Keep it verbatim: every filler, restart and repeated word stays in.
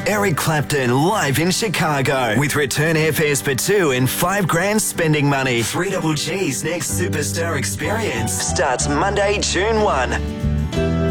Eric Clapton live in Chicago with return airfares for two and five grand spending money. Three Double G's next superstar experience starts Monday, June first.